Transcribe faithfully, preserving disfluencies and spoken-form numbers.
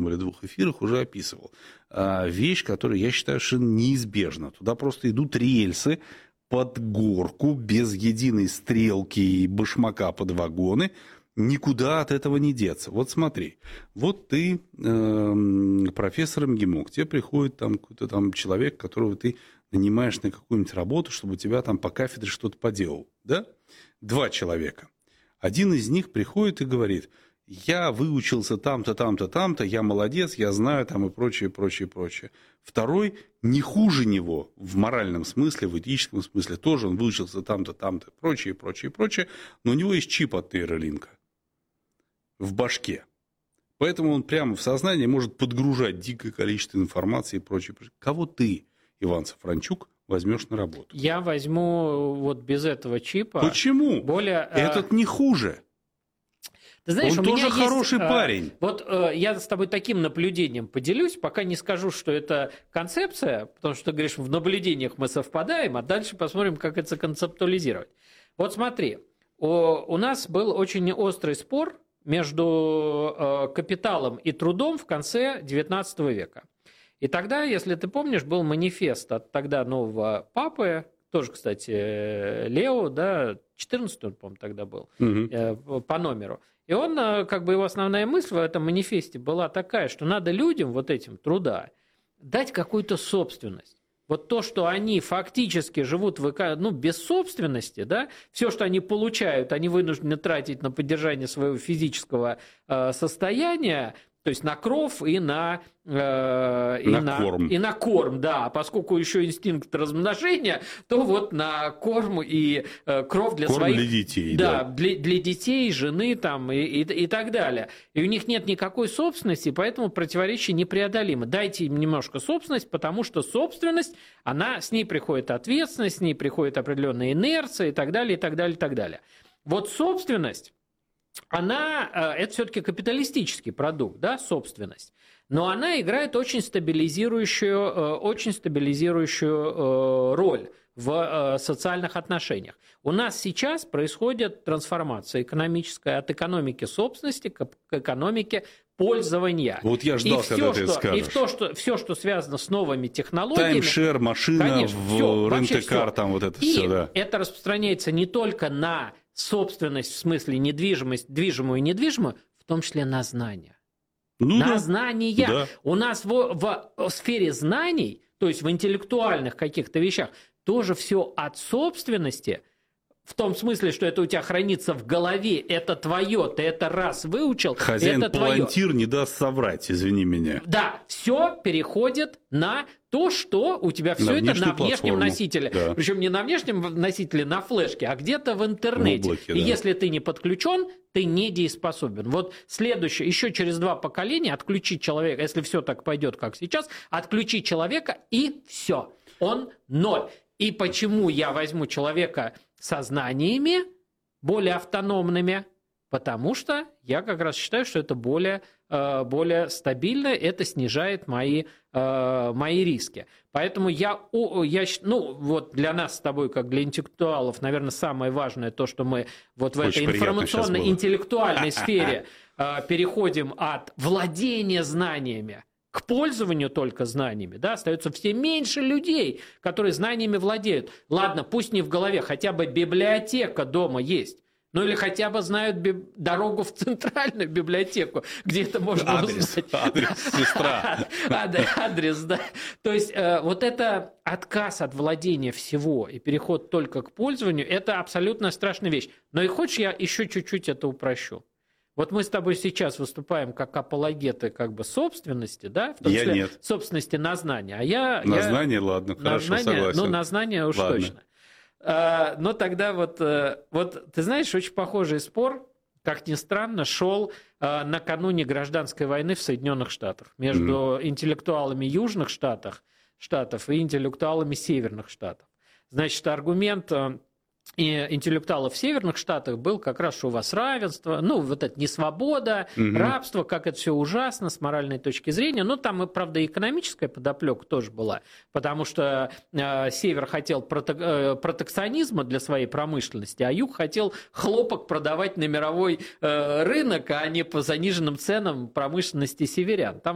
одном или двух эфирах уже описывал. Вещь, которая, я считаю, совершенно неизбежна. Туда просто идут рельсы под горку, без единой стрелки и башмака под вагоны. Никуда от этого не деться. Вот смотри, вот ты э, профессор МГИМО, к тебе приходит там какой-то там человек, которого ты нанимаешь на какую-нибудь работу, чтобы у тебя там по кафедре что-то поделал, да? Два человека. Один из них приходит и говорит: я выучился там-то, там-то, там-то, я молодец, я знаю там и прочее, прочее, прочее. Второй не хуже него в моральном смысле, в этическом смысле, тоже он выучился там-то, там-то, прочее, прочее, прочее, но у него есть чип от нейролинка в башке. Поэтому он прямо в сознание может подгружать дикое количество информации и прочее. Кого ты, Иван Сафрончук, возьмешь на работу? Я возьму вот без этого чипа. Почему? Более, Этот не хуже. Ты знаешь, он у тоже меня хороший есть, парень. Вот я с тобой таким наблюдением поделюсь, пока не скажу, что это концепция, потому что ты говоришь, в наблюдениях мы совпадаем, а дальше посмотрим, как это концептуализировать. Вот смотри, у, у нас был очень острый спор между э, капиталом и трудом в конце девятнадцатого века. И тогда, если ты помнишь, был манифест от тогда нового папы, тоже, кстати, Лео, да, четырнадцатый он, по-моему, тогда был, угу. э, по номеру. И он, э, как бы его основная мысль в этом манифесте была такая, что надо людям вот этим труда дать какую-то собственность. Вот то, что они фактически живут в, ну, без собственности, да, все, что они получают, они вынуждены тратить на поддержание своего физического э, состояния, то есть на кров и на, э, и, на на корм. И на корм, да. Поскольку еще инстинкт размножения, то вот на корм и э, кров для корм своих... для детей. Да, да. Для, для детей, жены там, и, и, и так далее. И у них нет никакой собственности, поэтому противоречие непреодолимо. Дайте им немножко собственность, потому что собственность, она, с ней приходит ответственность, с ней приходит определенная инерция и так далее, и так далее, и так далее. Вот собственность, она, это все-таки капиталистический продукт, да, собственность, но она играет очень стабилизирующую, очень стабилизирующую роль в социальных отношениях. У нас сейчас происходит трансформация экономическая от экономики собственности к экономике пользования. Вот я ждал, и когда все, ты что, скажешь. И то, что, все, что связано с новыми технологиями... Таймшер, машина, конечно, в рент-а-кар, там вот это и все, да. это распространяется не только на собственность, в смысле недвижимость, движимую и недвижимую, в том числе на знания. Ну, на да. знания. Да. У нас в, в, в сфере знаний, то есть в интеллектуальных каких-то вещах, тоже все от собственности, в том смысле, что это у тебя хранится в голове, это твое, ты это раз выучил, Хозяин это твое. палантир не даст соврать, извини меня. Да, все переходит на то, что у тебя все это на внешнем платформу. носителе. Да. Причем не на внешнем носителе, на флешке, а где-то в интернете. В облаке, и да. если ты не подключен, ты недееспособен. Вот следующее, еще через два поколения отключить человека, если все так пойдет, как сейчас, отключить человека и все. Он ноль. И почему я возьму человека со знаниями, более автономными? Потому что я как раз считаю, что это более, более стабильно, это снижает мои, мои риски. Поэтому я, я, ну, вот для нас с тобой, как для интеллектуалов, наверное, самое важное то, что мы вот в Очень этой информационно-интеллектуальной сфере переходим от владения знаниями к пользованию только знаниями, да, остается все меньше людей, которые знаниями владеют. Ладно, пусть не в голове, хотя бы библиотека дома есть. Ну или хотя бы знают биб... дорогу в центральную библиотеку, где это можно адрес, узнать. Адрес, сестра. Адрес, да. То есть вот это отказ от владения всего и переход только к пользованию, это абсолютно страшная вещь. Но и хочешь, я еще чуть-чуть это упрощу. Вот мы с тобой сейчас выступаем как апологеты как бы собственности, да? В том я числе нет. Собственности на знания. А я, на я... знание, ладно, на хорошо, знание, согласен. Ну, на знание уж ладно. точно. А, но тогда вот, вот, ты знаешь, очень похожий спор, как ни странно, шел а, накануне гражданской войны в Соединенных Штатах между mm-hmm. интеллектуалами Южных Штатов, штатов и интеллектуалами Северных Штатов. Значит, аргумент... И интеллектуалов в Северных Штатах был как раз, что у вас равенство, ну, вот это несвобода, угу. рабство, как это все ужасно с моральной точки зрения. Ну, там, правда, экономическая подоплека тоже была, потому что э, Север хотел протек, э, протекционизма для своей промышленности, а Юг хотел хлопок продавать на мировой э, рынок, а не по заниженным ценам промышленности северян. Там